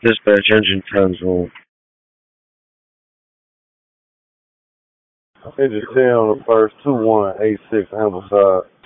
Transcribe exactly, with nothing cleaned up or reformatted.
Dispatch engine console. Engine ten on the first, two one eight six Ambleside.